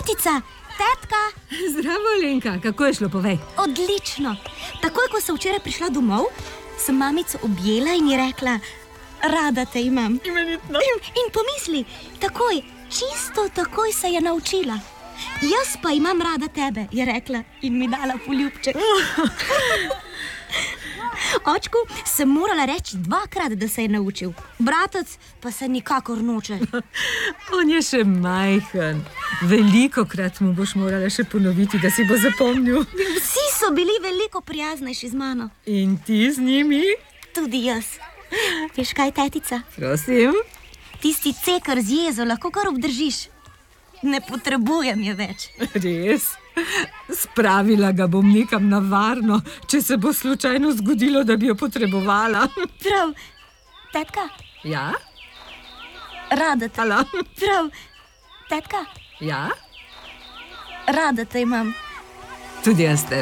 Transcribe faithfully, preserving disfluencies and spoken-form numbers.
Tatica, tetka. Zdravo, Lenka, kako je šlo, povej? Odlično. Takoj, ko sem včeraj prišla domov, sem mamico objela in ji rekla, rada te imam. Imenitno. In, in pomisli, takoj, čisto takoj se je naučila. Jaz pa imam rada tebe, je rekla in mi dala poljubček. Očku sem morala reči dvakrat, da se je naučil. Bratec pa se nikakor noče. On je še majhen. Velikokrat mu boš morala še ponoviti, da si bo zapomnil. Vsi so bili veliko prijaznejši z mano. In ti z njimi? Tudi jaz. Veš kaj, tetica? Prosim. Tisti ceker z jezo lahko kar obdržiš. Ne potrebujem je več. Res? Spravila ga bom nekam na varno, če se bo slučajno zgodilo, da bi jo potrebovala. Prav. Tetka? Ja? Rada te. Hvala. Prav. Tetka? Ja? Rada te imam. Tudi jaz te.